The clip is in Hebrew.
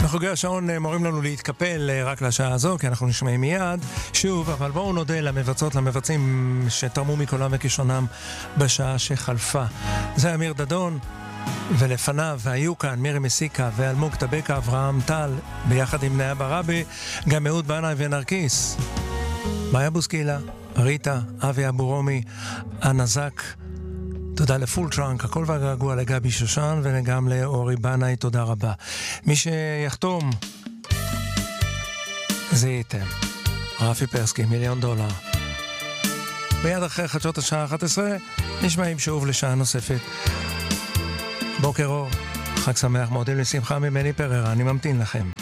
בחוגי השעון מורים לנו להתקפל רק לשעה הזו, כי אנחנו נשמעים מיד שוב, אבל בואו נודה למבצעות, למבצעים שתרמו מקולם וכישרונם בשעה שחלפה. זה אמיר דדון, ולפניו היו כאן מירי מסיקה ואלמוג טבקה, אברהם טל, ביחד עם נאה ברבי, גם אהוד בנאי ונרקיס, מאיה בוסקילה, ריטה, אבי אבו רומי, הנזק. תודה לפול טראנק, הכל והגעגוע לגבי שושן, וגם לאורי בנאי, תודה רבה. מי שיחתום זה איתם רפי פרסקי, $1,000,000. ביד אחרי חדשות השעה 11 נשמעים שוב לשעה נוספת. בוקר אור, חג שמח, מועדים לשמחה ממני פררה, אני ממתין לכם.